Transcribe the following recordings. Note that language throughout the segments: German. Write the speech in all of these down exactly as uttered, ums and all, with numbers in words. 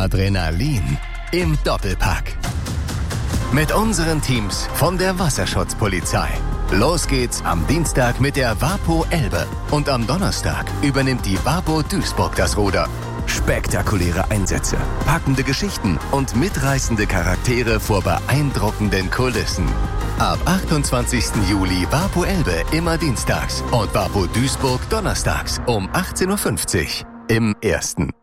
Adrenalin im Doppelpack. Mit unseren Teams von der Wasserschutzpolizei. Los geht's am Dienstag mit der Wapo Elbe und am Donnerstag übernimmt die Wapo Duisburg das Ruder. Spektakuläre Einsätze, packende Geschichten und mitreißende Charaktere vor beeindruckenden Kulissen. Ab achtundzwanzigsten Juli Wapo Elbe immer dienstags und Wapo Duisburg donnerstags um achtzehn Uhr fünfzig im Ersten.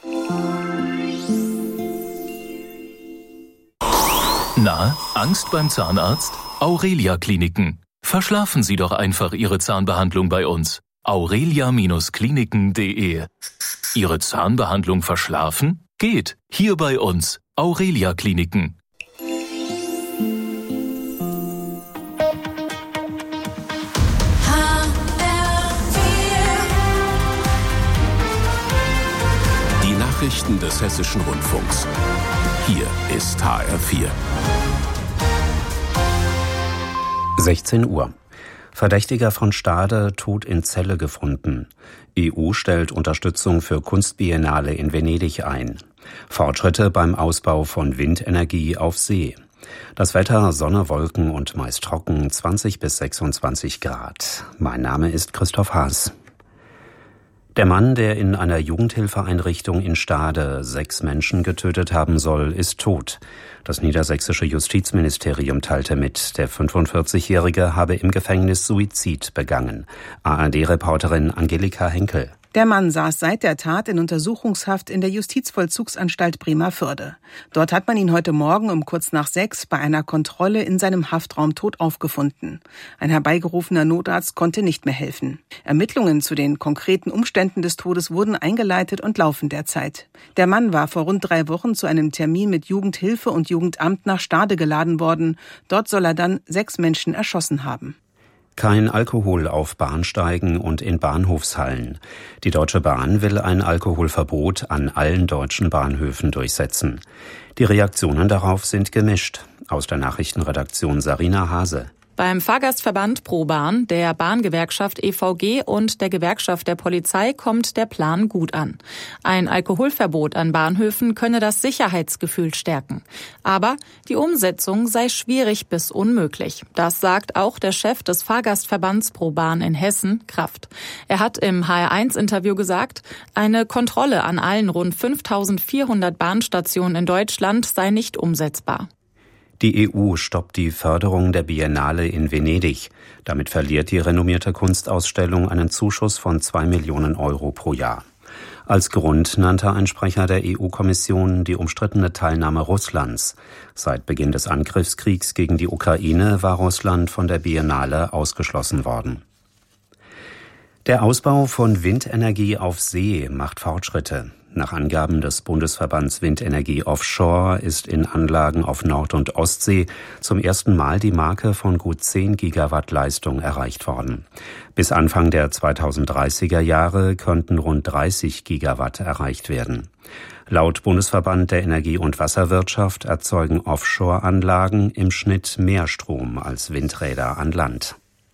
Na, Angst beim Zahnarzt? Aurelia Kliniken. Verschlafen Sie doch einfach Ihre Zahnbehandlung bei uns. aurelia Kliniken punkt de. Ihre Zahnbehandlung verschlafen? Geht. Hier bei uns. Aurelia Kliniken. Die Nachrichten des Hessischen Rundfunks. Hier ist H R vier. sechzehn Uhr. Verdächtiger von Stade tot in Zelle gefunden. E U stellt Unterstützung für Kunstbiennale in Venedig ein. Fortschritte beim Ausbau von Windenergie auf See. Das Wetter, Sonne, Wolken und meist trocken, zwanzig bis sechsundzwanzig Grad. Mein Name ist Christoph Haas. Der Mann, der in einer Jugendhilfeeinrichtung in Stade sechs Menschen getötet haben soll, ist tot. Das niedersächsische Justizministerium teilte mit, der fünfundvierzigjährige habe im Gefängnis Suizid begangen. A R D-Reporterin Angelika Henkel. Der Mann saß seit der Tat in Untersuchungshaft in der Justizvollzugsanstalt Bremervörde. Dort hat man ihn heute Morgen um kurz nach sechs bei einer Kontrolle in seinem Haftraum tot aufgefunden. Ein herbeigerufener Notarzt konnte nicht mehr helfen. Ermittlungen zu den konkreten Umständen des Todes wurden eingeleitet und laufen derzeit. Der Mann war vor rund drei Wochen zu einem Termin mit Jugendhilfe und Jugendamt nach Stade geladen worden. Dort soll er dann sechs Menschen erschossen haben. Kein Alkohol auf Bahnsteigen und in Bahnhofshallen. Die Deutsche Bahn will ein Alkoholverbot an allen deutschen Bahnhöfen durchsetzen. Die Reaktionen darauf sind gemischt. Aus der Nachrichtenredaktion Sarina Hase. Beim Fahrgastverband ProBahn, der Bahngewerkschaft E V G und der Gewerkschaft der Polizei kommt der Plan gut an. Ein Alkoholverbot an Bahnhöfen könne das Sicherheitsgefühl stärken. Aber die Umsetzung sei schwierig bis unmöglich. Das sagt auch der Chef des Fahrgastverbands ProBahn in Hessen, Kraft. Er hat im H R eins Interview gesagt, eine Kontrolle an allen rund fünftausendvierhundert Bahnstationen in Deutschland sei nicht umsetzbar. Die E U stoppt die Förderung der Biennale in Venedig. Damit verliert die renommierte Kunstausstellung einen Zuschuss von zwei Millionen Euro pro Jahr. Als Grund nannte ein Sprecher der E U-Kommission die umstrittene Teilnahme Russlands. Seit Beginn des Angriffskriegs gegen die Ukraine war Russland von der Biennale ausgeschlossen worden. Der Ausbau von Windenergie auf See macht Fortschritte. Nach Angaben des Bundesverbands Windenergie Offshore ist in Anlagen auf Nord- und Ostsee zum ersten Mal die Marke von gut zehn Gigawatt Leistung erreicht worden. Bis Anfang der zweitausenddreißiger Jahre könnten rund dreißig Gigawatt erreicht werden. Laut Bundesverband der Energie- und Wasserwirtschaft erzeugen Offshore-Anlagen im Schnitt mehr Strom als Windräder an Land.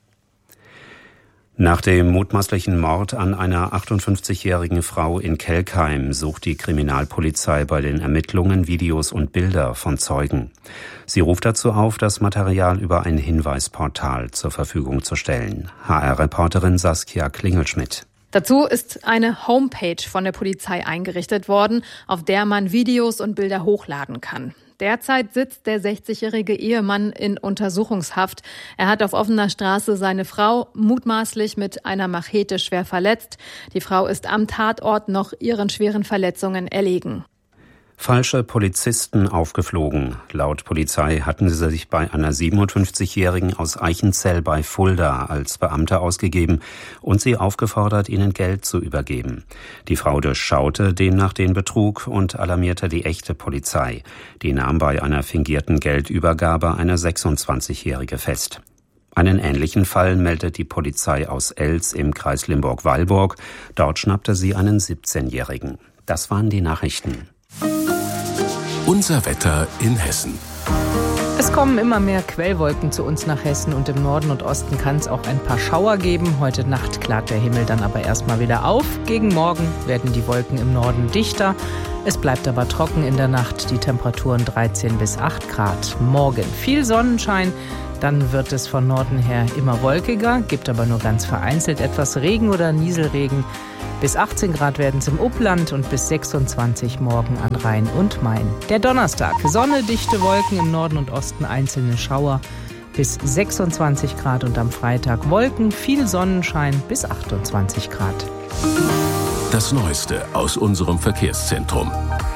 Nach dem mutmaßlichen Mord an einer achtundfünfzigjährigen Frau in Kelkheim sucht die Kriminalpolizei bei den Ermittlungen Videos und Bilder von Zeugen. Sie ruft dazu auf, das Material über ein Hinweisportal zur Verfügung zu stellen. H R-Reporterin Saskia Klingelschmidt. Dazu ist eine Homepage von der Polizei eingerichtet worden, auf der man Videos und Bilder hochladen kann. Derzeit sitzt der sechzigjährige Ehemann in Untersuchungshaft. Er hat auf offener Straße seine Frau mutmaßlich mit einer Machete schwer verletzt. Die Frau ist am Tatort noch ihren schweren Verletzungen erlegen. Falsche Polizisten aufgeflogen. Laut Polizei hatten sie sich bei einer siebenundfünfzigjährigen aus Eichenzell bei Fulda als Beamte ausgegeben und sie aufgefordert, ihnen Geld zu übergeben. Die Frau durchschaute demnach den Betrug und alarmierte die echte Polizei. Die nahm bei einer fingierten Geldübergabe eine sechsundzwanzigjährige fest. Einen ähnlichen Fall meldet die Polizei aus Elz im Kreis Limburg-Weilburg. Dort schnappte sie einen siebzehnjährigen. Das waren die Nachrichten. Unser Wetter in Hessen. Es kommen immer mehr Quellwolken zu uns nach Hessen und im Norden und Osten kann es auch ein paar Schauer geben. Heute Nacht klart der Himmel dann aber erstmal wieder auf. Gegen Morgen werden die Wolken im Norden dichter. Es bleibt aber trocken in der Nacht, die Temperaturen dreizehn bis acht Grad. Morgen viel Sonnenschein, dann wird es von Norden her immer wolkiger, gibt aber nur ganz vereinzelt etwas Regen oder Nieselregen. Bis achtzehn Grad werden es im Upland und bis sechsundzwanzig morgen an Rhein und Main. Der Donnerstag, Sonne, dichte Wolken im Norden und Osten, einzelne Schauer bis sechsundzwanzig Grad und am Freitag Wolken, viel Sonnenschein bis achtundzwanzig Grad. Das Neueste aus unserem Verkehrszentrum.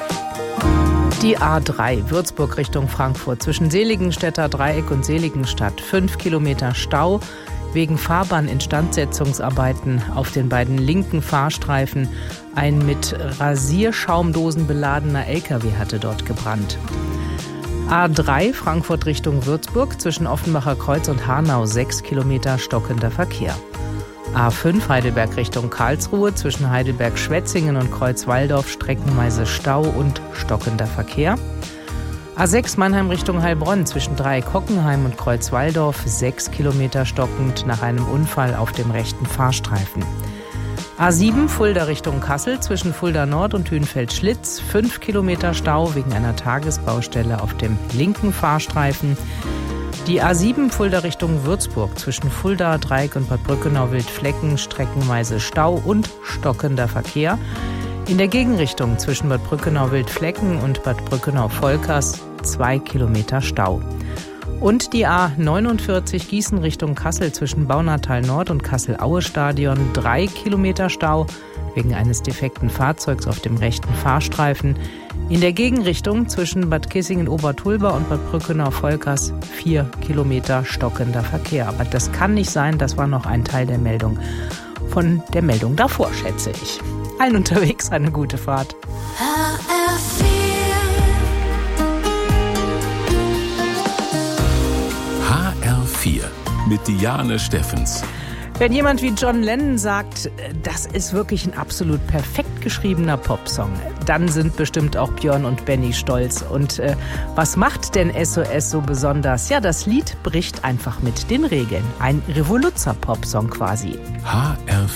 Die A drei, Würzburg Richtung Frankfurt, zwischen Seligenstädter Dreieck und Seligenstadt. Fünf Kilometer Stau wegen Fahrbahninstandsetzungsarbeiten auf den beiden linken Fahrstreifen. Ein mit Rasierschaumdosen beladener L K W hatte dort gebrannt. A drei, Frankfurt Richtung Würzburg, zwischen Offenbacher Kreuz und Hanau. Sechs Kilometer stockender Verkehr. A fünf, Heidelberg Richtung Karlsruhe, zwischen Heidelberg-Schwetzingen und Kreuzwaldorf streckenweise Stau und stockender Verkehr. A sechs, Mannheim Richtung Heilbronn, zwischen Dreieck-Hockenheim und Kreuzwaldorf, sechs Kilometer stockend nach einem Unfall auf dem rechten Fahrstreifen. A sieben, Fulda Richtung Kassel, zwischen Fulda Nord und Hünfeld-Schlitz, fünf Kilometer Stau wegen einer Tagesbaustelle auf dem linken Fahrstreifen. Die A sieben, Fulda Richtung Würzburg, zwischen Fulda, Dreieck und Bad Brückenau-Wildflecken, streckenweise Stau und stockender Verkehr. In der Gegenrichtung zwischen Bad Brückenau-Wildflecken und Bad Brückenau-Volkers zwei Kilometer Stau. Und die A neunundvierzig, Gießen Richtung Kassel, zwischen Baunatal Nord und Kassel-Aue-Stadion, drei Kilometer Stau wegen eines defekten Fahrzeugs auf dem rechten Fahrstreifen. In der Gegenrichtung zwischen Bad Kissingen-Obertulba und Bad Brückenau-Volkers vier Kilometer stockender Verkehr. Aber das kann nicht sein, das war noch ein Teil der Meldung. Von der Meldung davor, schätze ich. Allen unterwegs eine gute Fahrt. H R vier H R vier mit Diane Steffens. Wenn jemand wie John Lennon sagt, das ist wirklich ein absolut perfekt geschriebener Popsong, dann sind bestimmt auch Björn und Benny stolz. Und äh, was macht denn S O S so besonders? Ja, das Lied bricht einfach mit den Regeln. Ein Revoluzzer-Popsong quasi. H R